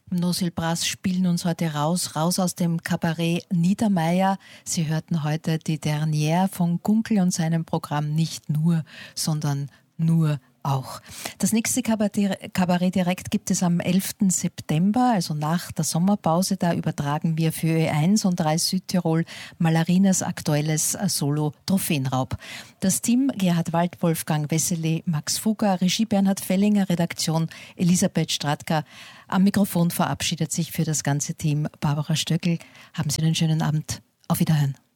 Nosil Brass spielen uns heute raus aus dem Kabarett Niedermeyer. Sie hörten heute die Dernière von Gunkel und seinem Programm nicht nur, sondern nur auch. Das nächste Kabarett direkt gibt es am 11. September, also nach der Sommerpause. Da übertragen wir für Ö1 und 3 Südtirol Malarinas aktuelles Solo Trophäenraub. Das Team: Gerhard Wald, Wolfgang Wessely, Max Fugger, Regie Bernhard Fellinger, Redaktion Elisabeth Stratka. Am Mikrofon verabschiedet sich für das ganze Team Barbara Stöckl. Haben Sie einen schönen Abend. Auf Wiederhören.